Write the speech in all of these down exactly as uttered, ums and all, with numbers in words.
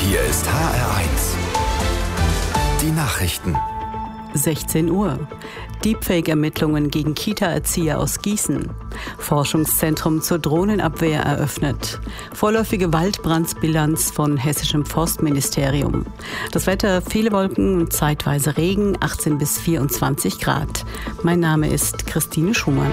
Hier ist H R eins. Die Nachrichten. sechzehn Uhr. Deepfake-Ermittlungen gegen Kita-Erzieher aus Gießen. Forschungszentrum zur Drohnenabwehr eröffnet. Vorläufige Waldbrandsbilanz von Hessischem Forstministerium. Das Wetter, viele Wolken und zeitweise Regen, achtzehn bis vierundzwanzig Grad. Mein Name ist Christine Schumann.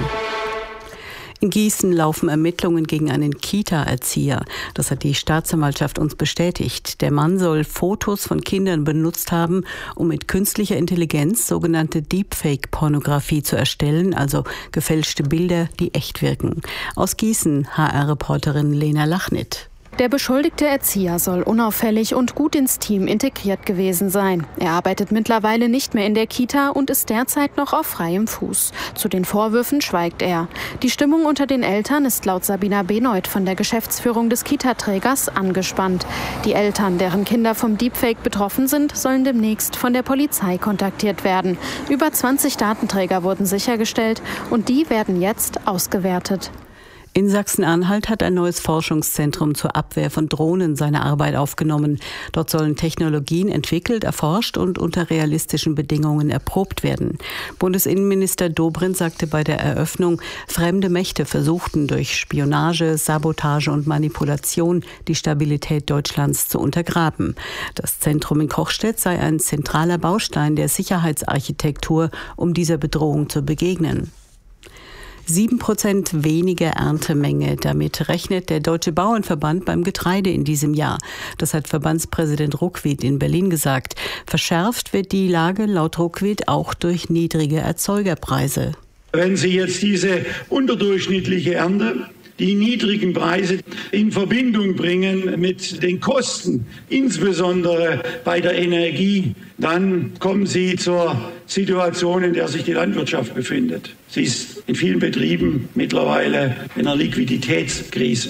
In Gießen laufen Ermittlungen gegen einen Kita-Erzieher. Das hat die Staatsanwaltschaft uns bestätigt. Der Mann soll Fotos von Kindern benutzt haben, um mit künstlicher Intelligenz sogenannte Deepfake-Pornografie zu erstellen, also gefälschte Bilder, die echt wirken. Aus Gießen, H R-Reporterin Lena Lachnit. Der beschuldigte Erzieher soll unauffällig und gut ins Team integriert gewesen sein. Er arbeitet mittlerweile nicht mehr in der Kita und ist derzeit noch auf freiem Fuß. Zu den Vorwürfen schweigt er. Die Stimmung unter den Eltern ist laut Sabina Benoit von der Geschäftsführung des Kita-Trägers angespannt. Die Eltern, deren Kinder vom Deepfake betroffen sind, sollen demnächst von der Polizei kontaktiert werden. Über zwanzig Datenträger wurden sichergestellt und die werden jetzt ausgewertet. In Sachsen-Anhalt hat ein neues Forschungszentrum zur Abwehr von Drohnen seine Arbeit aufgenommen. Dort sollen Technologien entwickelt, erforscht und unter realistischen Bedingungen erprobt werden. Bundesinnenminister Dobrindt sagte bei der Eröffnung, fremde Mächte versuchten durch Spionage, Sabotage und Manipulation die Stabilität Deutschlands zu untergraben. Das Zentrum in Kochstedt sei ein zentraler Baustein der Sicherheitsarchitektur, um dieser Bedrohung zu begegnen. Sieben Prozent weniger Erntemenge. Damit rechnet der Deutsche Bauernverband beim Getreide in diesem Jahr. Das hat Verbandspräsident Ruckwied in Berlin gesagt. Verschärft wird die Lage laut Ruckwied auch durch niedrige Erzeugerpreise. Wenn Sie jetzt diese unterdurchschnittliche Ernte, die niedrigen Preise in Verbindung bringen mit den Kosten, insbesondere bei der Energie, dann kommen Sie zur Situation, in der sich die Landwirtschaft befindet. Sie ist in vielen Betrieben mittlerweile in einer Liquiditätskrise.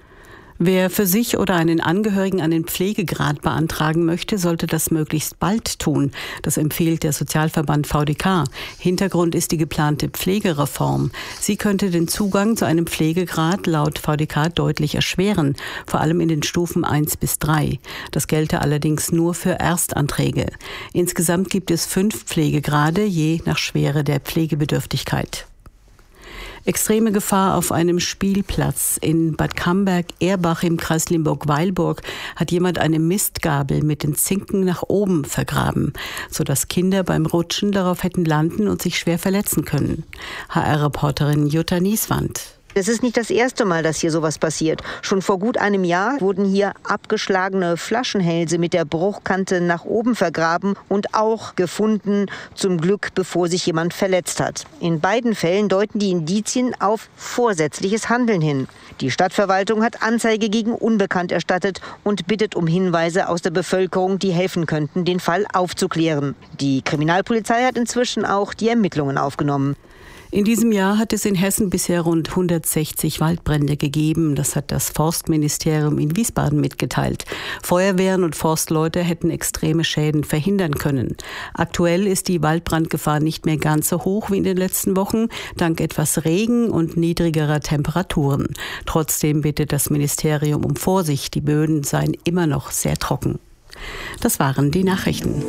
Wer für sich oder einen Angehörigen einen Pflegegrad beantragen möchte, sollte das möglichst bald tun. Das empfiehlt der Sozialverband V D K. Hintergrund ist die geplante Pflegereform. Sie könnte den Zugang zu einem Pflegegrad laut V D K deutlich erschweren, vor allem in den Stufen eins bis drei. Das gelte allerdings nur für Erstanträge. Insgesamt gibt es fünf Pflegegrade, je nach Schwere der Pflegebedürftigkeit. Extreme Gefahr auf einem Spielplatz. In Bad Camberg-Erbach im Kreis Limburg-Weilburg hat jemand eine Mistgabel mit den Zinken nach oben vergraben, sodass Kinder beim Rutschen darauf hätten landen und sich schwer verletzen können. H R-Reporterin Jutta Nieswand. Es ist nicht das erste Mal, dass hier sowas passiert. Schon vor gut einem Jahr wurden hier abgeschlagene Flaschenhälse mit der Bruchkante nach oben vergraben und auch gefunden, zum Glück bevor sich jemand verletzt hat. In beiden Fällen deuten die Indizien auf vorsätzliches Handeln hin. Die Stadtverwaltung hat Anzeige gegen Unbekannt erstattet und bittet um Hinweise aus der Bevölkerung, die helfen könnten, den Fall aufzuklären. Die Kriminalpolizei hat inzwischen auch die Ermittlungen aufgenommen. In diesem Jahr hat es in Hessen bisher rund hundertsechzig Waldbrände gegeben. Das hat das Forstministerium in Wiesbaden mitgeteilt. Feuerwehren und Forstleute hätten extreme Schäden verhindern können. Aktuell ist die Waldbrandgefahr nicht mehr ganz so hoch wie in den letzten Wochen, dank etwas Regen und niedrigerer Temperaturen. Trotzdem bittet das Ministerium um Vorsicht. Die Böden seien immer noch sehr trocken. Das waren die Nachrichten.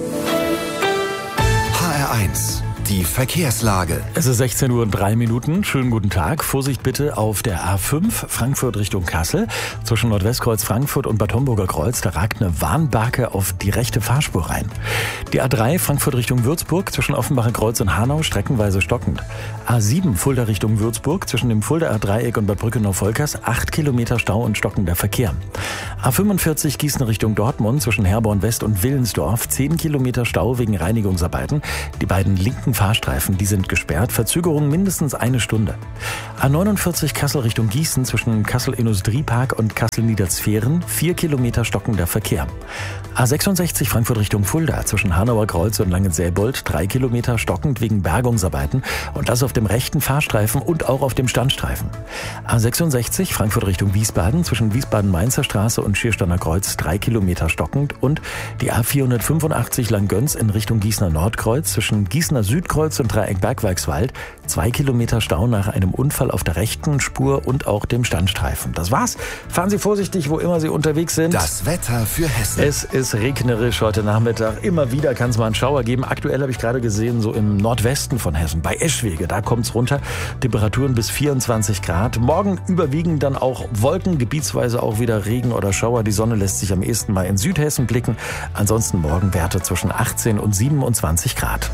H R eins. Die Verkehrslage. Es ist sechzehn Uhr und drei Minuten. Schönen guten Tag. Vorsicht bitte auf der A fünf Frankfurt Richtung Kassel. Zwischen Nordwestkreuz Frankfurt und Bad Homburger Kreuz, da ragt eine Warnbarke auf die rechte Fahrspur rein. Die A drei Frankfurt Richtung Würzburg zwischen Offenbacher Kreuz und Hanau streckenweise stockend. A sieben Fulda Richtung Würzburg zwischen dem Fuldaer Dreieck und Bad Brückenau-Volkers acht Kilometer Stau und stockender Verkehr. A fünfundvierzig Gießen Richtung Dortmund zwischen Herborn West und Willensdorf zehn Kilometer Stau wegen Reinigungsarbeiten. Die beiden linken Fahrstreifen, die sind gesperrt. Verzögerung mindestens eine Stunde. A neunundvierzig Kassel Richtung Gießen zwischen Kassel Industriepark und Kassel Niedersphären vier Kilometer stockender Verkehr. A sechsundsechzig Frankfurt Richtung Fulda zwischen Hanauer Kreuz und Langensäbold drei Kilometer stockend wegen Bergungsarbeiten und das auf dem rechten Fahrstreifen und auch auf dem Standstreifen. A sechsundsechzig Frankfurt Richtung Wiesbaden zwischen Wiesbaden-Mainzer Straße und Schiersteiner Kreuz drei Kilometer stockend und die A vierhundertfünfundachtzig Langgöns in Richtung Gießener Nordkreuz zwischen Gießener Südkreuz und Dreieck Bergwerkswald. Zwei Kilometer Stau nach einem Unfall auf der rechten Spur und auch dem Standstreifen. Das war's. Fahren Sie vorsichtig, wo immer Sie unterwegs sind. Das Wetter für Hessen. Es ist regnerisch heute Nachmittag. Immer wieder kann es mal einen Schauer geben. Aktuell habe ich gerade gesehen, so im Nordwesten von Hessen, bei Eschwege, da kommt es runter. Temperaturen bis vierundzwanzig Grad. Morgen überwiegen dann auch Wolken, gebietsweise auch wieder Regen oder Schauer. Die Sonne lässt sich am ehesten mal in Südhessen blicken. Ansonsten morgen Werte zwischen achtzehn und siebenundzwanzig Grad.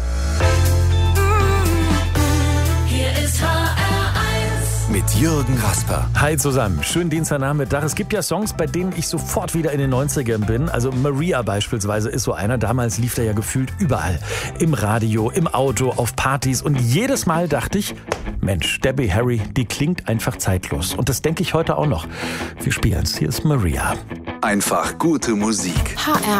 Mit Jürgen Rasper. Hi zusammen, schönen Dienstagnachmittag. Es gibt ja Songs, bei denen ich sofort wieder in den neunzigern bin. Also Maria beispielsweise ist so einer. Damals lief der ja gefühlt überall. Im Radio, im Auto, auf Partys. Und jedes Mal dachte ich, Mensch, Debbie Harry, die klingt einfach zeitlos. Und das denke ich heute auch noch. Wir spielen's. Hier ist Maria. Einfach gute Musik. H R